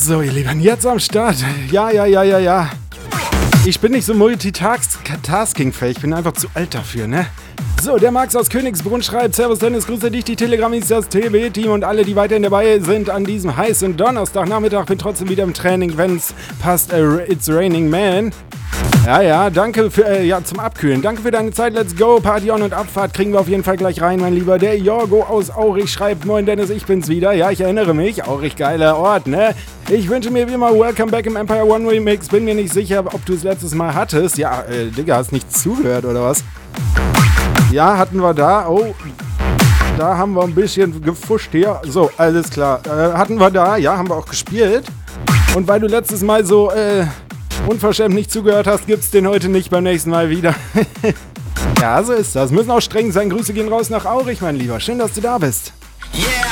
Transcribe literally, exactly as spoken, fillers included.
So, ihr Lieben, jetzt am Start. Ja, ja, ja, ja, ja. Ich bin nicht so multitasking-fähig, ich bin einfach zu alt dafür, ne? So, der Max aus Königsbrunn schreibt: Servus Dennis, grüße dich, die Telegramis, das T V-Team und alle, die weiterhin dabei sind an diesem heißen Donnerstagnachmittag. Bin trotzdem wieder im Training, wenn's passt. Uh, it's raining, man. Ja, ja, danke für, äh, ja, zum Abkühlen. Danke für deine Zeit, let's go. Party on und Abfahrt kriegen wir auf jeden Fall gleich rein, mein Lieber. Der Jorgo aus Aurich schreibt: Moin Dennis, ich bin's wieder. Ja, ich erinnere mich. Aurich, geiler Ort, ne? Ich wünsche mir wie immer Welcome Back im Empire One Remix. Bin mir nicht sicher, ob du es letztes Mal hattest. Ja, äh, Digga, hast nicht zugehört, oder was? Ja, hatten wir da. Oh, da haben wir ein bisschen gefuscht hier. So, alles klar. Äh, hatten wir da. Ja, haben wir auch gespielt. Und weil du letztes Mal so, äh... unverschämt nicht zugehört hast, gibt's den heute nicht, beim nächsten Mal wieder. Ja, so ist das. Müssen auch streng sein. Grüße gehen raus nach Aurich, mein Lieber. Schön, dass du da bist. Yeah,